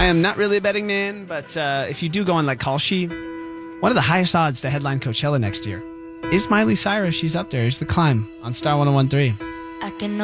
I am not really a betting man, but if you do go on like Kalshi, one of the highest odds to headline Coachella next year is Miley Cyrus. She's up there. Here's The Climb on Star 101.3.